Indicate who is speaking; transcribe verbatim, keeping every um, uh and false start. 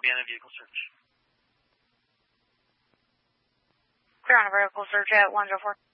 Speaker 1: be on a vehicle search.
Speaker 2: Clear on a vehicle search at one oh four.